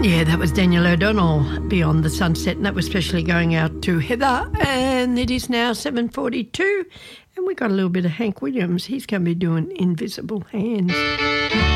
Yeah, that was Daniel O'Donnell, Beyond the Sunset, and that was especially going out to Heather. And it is now 7:42, and we got a little bit of Hank Williams. He's going to be doing Invisible Hands.